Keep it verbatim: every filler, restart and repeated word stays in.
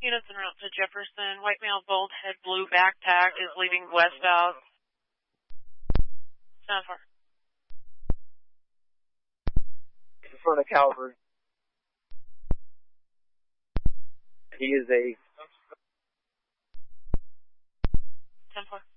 Units en route to Jefferson. White male, bold head, blue backpack is leaving westbound. Stand for. In front of Calvary. He is a... Stand for.